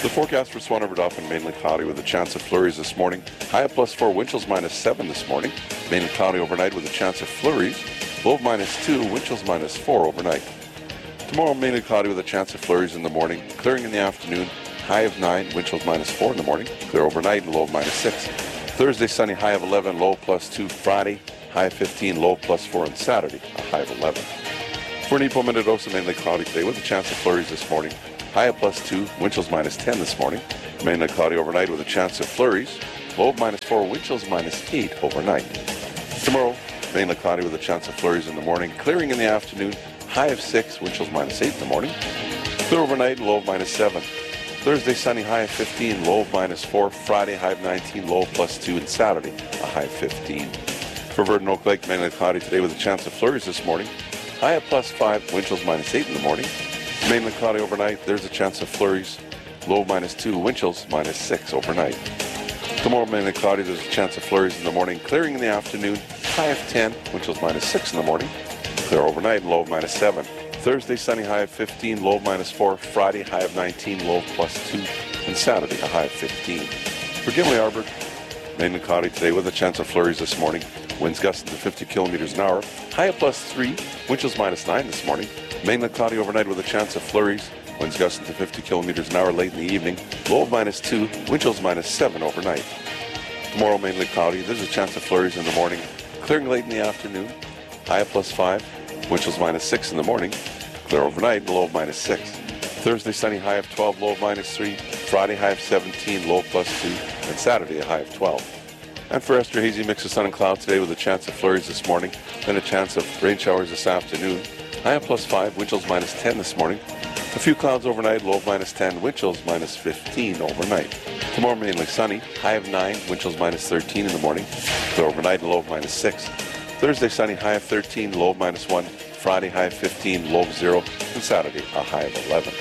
The forecast for Swan River Dauphin, mainly cloudy with a chance of flurries this morning. High of +4, wind chills -7 this morning. Mainly cloudy overnight with a chance of flurries. Low of -2, wind chills -4 overnight. Tomorrow, mainly cloudy with a chance of flurries in the morning. Clearing in the afternoon. High of 9, wind chills -4 in the morning. Clear overnight and low of -6. Thursday, sunny, high of 11, low +2. Friday, high of 15, low +4. And Saturday, a high of 11. For Nipo Minnedosa, mainly cloudy today with a chance of flurries this morning. High of +2, wind chills -10 this morning. Mainly cloudy overnight with a chance of flurries. Low of -4, wind chills -8 overnight. Tomorrow, mainly cloudy with a chance of flurries in the morning. Clearing in the afternoon. High of 6, wind chills -8 in the morning. Clear overnight and low of -7. Thursday, sunny, high of 15, low of -4. Friday, high of 19, low of +2. And Saturday, a high of 15. For Verdon Oak Lake, mainly cloudy today with a chance of flurries this morning. High of +5, wind chills -8 in the morning. Mainly cloudy overnight, there's a chance of flurries. Low of -2, wind chills -6 overnight. Tomorrow, mainly cloudy, there's a chance of flurries in the morning. Clearing in the afternoon, high of 10, wind chills -6 in the morning. Clear overnight and low of -7. Thursday, sunny, high of 15, low of -4. Friday, high of 19, low of +2. And Saturday, a high of 15. For Gimli Arbor, mainly cloudy today with a chance of flurries this morning. Winds gusting to 50 kilometers an hour. High of +3, wind chills -9 this morning. Mainly cloudy overnight with a chance of flurries. Winds gusting to 50 kilometers an hour late in the evening. Low of -2, wind chills -7 overnight. Tomorrow, mainly cloudy. There's a chance of flurries in the morning. Clearing late in the afternoon. High of +5, wind chills -6 in the morning. Clear overnight, low of -6. Thursday, sunny, high of 12, low of -3. Friday, high of 17, low of +2. And Saturday, a high of 12. And for Esther, hazy mix of sun and cloud today with a chance of flurries this morning. Then a chance of rain showers this afternoon. High of +5, wind chills -10 this morning. A few clouds overnight, low of -10, wind chills -15 overnight. Tomorrow, mainly sunny, high of 9, wind chills -13 in the morning. Clear overnight and low of -6. Thursday, sunny, high of 13, low of -1. Friday, high of 15, low of 0. And Saturday, a high of 11.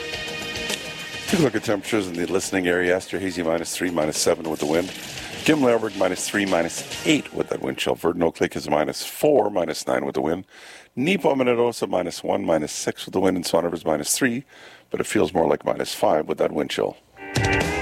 Take a look at temperatures in the listening area. Esther, hazy -3, -7 with the wind. Gimli Arbor, -3, -8 with that wind chill. Verdon Oak Lake is -4, -9 with the wind. Nipo Minnedosa, -1, -6 with the wind. And Swan River is -3, but it feels more like -5 with that wind chill.